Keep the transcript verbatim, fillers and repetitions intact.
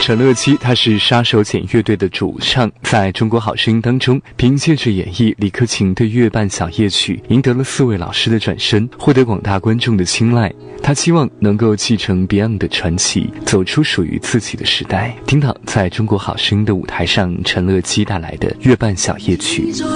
陈乐基，他是杀手锏乐队的主唱，在中国好声音当中，凭借着演绎李克勤的月半小夜曲，赢得了四位老师的转身，获得广大观众的青睐。他期望能够继承 Beyond 的传奇，走出属于自己的时代。听到在中国好声音的舞台上，陈乐基带来的月半小夜曲。